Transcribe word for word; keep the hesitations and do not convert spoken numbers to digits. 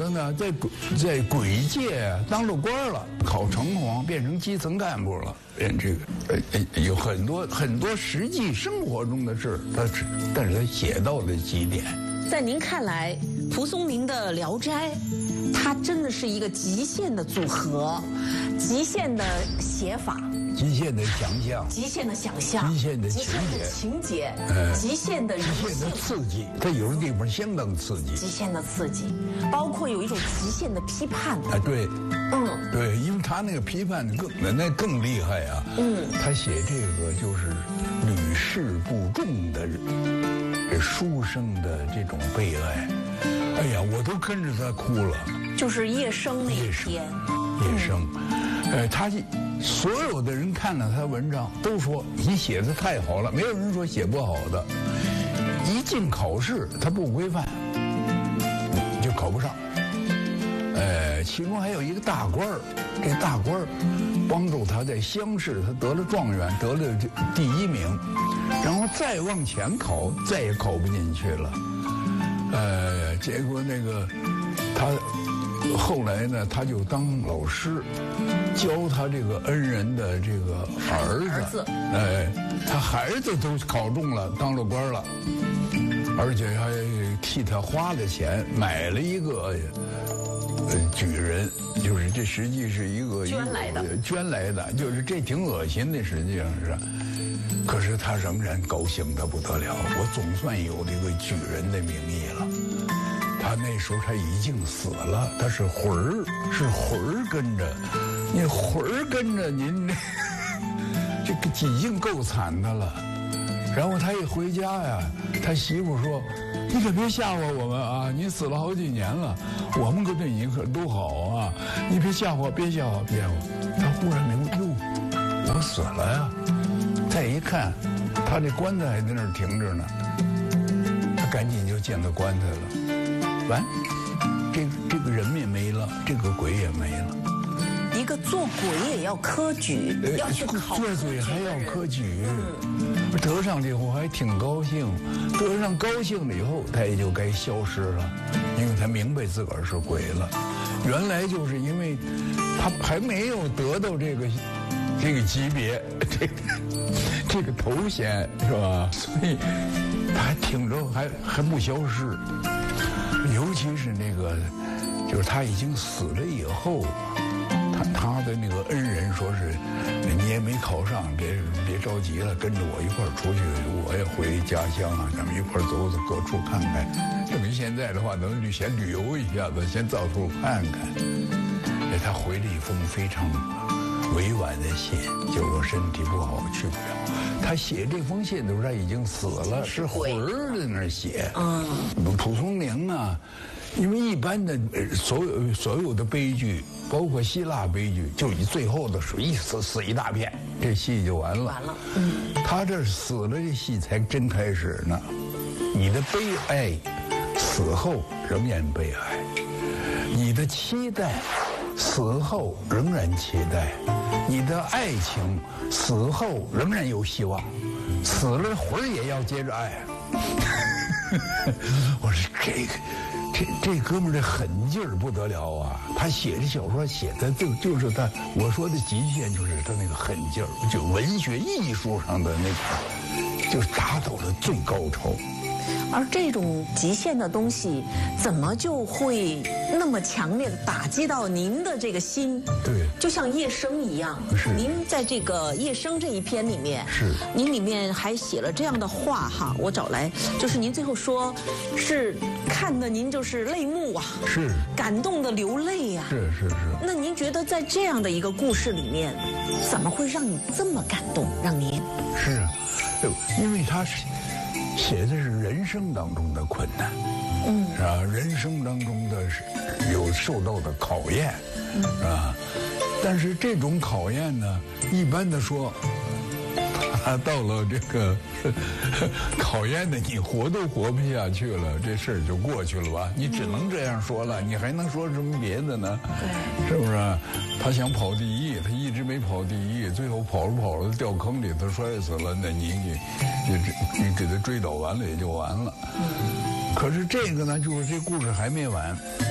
子呢，在在鬼界当了官了，考城隍，变成基层干部了。变这个呃有很多很多实际生活中的事，他但是他写到了几点。 在您看来，蒲松龄的《聊斋》，它真的是一个极限的组合，极限的写法。 极限的想象， 极限的想象， 极限的情节， 情节，呃，极限的人性， 极限的刺激，它有的地方相当刺激， 极限的刺激，包括有一种极限的批判啊，对， 嗯， 对，因为他那个批判更那更厉害啊，嗯，他写这个就是屡试不中的这书生的这种悲哀，哎呀，我都跟着他哭了， 就是夜生那一篇， 夜生，呃，他。所有的人看了他的文章，都说你写的太好了，没有人说写不好的。一进考试，他不规范，就考不上。呃，其中还有一个大官儿，这大官儿帮助他在乡试，他得了状元，得了第一名，然后再往前考，再也考不进去了。呃，结果那个他。后来呢，他就当老师，教他这个恩人的这个儿子，儿子哎，他孩子都考中了，当了官了，而且还替他花了钱买了一个呃举人，就是这实际是一个捐来的， 捐来的，就是这挺恶心的，实际上是。可是他仍然高兴得不得了，我总算有这个举人的名义了。他那时候他已经死了，他是魂儿，是魂儿跟着，你魂儿跟着您，这个已经够惨的了。然后他一回家呀，他媳妇说：“你可别吓唬我们啊！你死了好几年了，我们可对你可都好啊！你别吓唬，别吓唬，别吓唬。”他忽然明白，哟，我死了呀！再一看，他这棺材还在那儿停着呢，他赶紧就见到棺材了。完，这这个人也没了，这个鬼也没了。 一个做鬼也要科举，呃、要去考做鬼还要科举，嗯、得上了以后还挺高兴，得上高兴了以后，他也就该消失了，因为他明白自个儿是鬼了。原来就是因为他还没有得到这个这个级别，这个这个头衔是吧？所以他还挺着，还还不消失。尤其是那个，就是他已经死了以后，他他的那个恩人说是，你也没考上，别别着急了，跟着我一块儿出去，我也回家乡啊，咱们一块儿走走各处看看。等于现在的话，能旅先旅游一下子，先到处看看。哎，他回了一封非常委婉的信，就我身体不好去不了。他写这封信的时候，他已经死了，是魂儿在那儿写。嗯，蒲松龄啊，因为一般的所有所有的悲剧，包括希腊悲剧，就以最后的时候一死死一大片，这戏就完了。 完了，嗯， 他这死了，这戏才真开始呢。你的悲哀，死后仍然悲哀；你的期待，死后仍然期待；你的爱情，死后仍然有希望。死了魂儿也要接着爱。我说这个，这这哥们儿这狠劲儿不得了啊！他写的小说写的就就是他，我说的极限就是他那个狠劲儿，就文学艺术上的那个，就是达到了最高潮。 而这种极限的东西，怎么就会那么强烈的打击到您的这个心？ 对， 就像夜生一样。 是。 您在这个夜生这一篇里面， 是。 您里面还写了这样的话哈，我找来，就是您最后说，是看得您就是泪目啊， 是。 感动的流泪呀、啊。 是是是。 那您觉得在这样的一个故事里面，怎么会让你这么感动？让您是啊，因为他是。写的是人生当中的困难，嗯，是吧？人生当中的有受到的考验，嗯，是吧？但是这种考验呢，一般的说，他到了这个考验的你活都活不下去了，这事儿就过去了吧？你只能这样说了，你还能说什么别的呢？对，是不是？他想跑第一，他一直没跑第一，最后跑着跑着掉坑里，他摔死了，那你你你你给他追倒完了也就完了。嗯，可是这个呢，就是这故事还没完。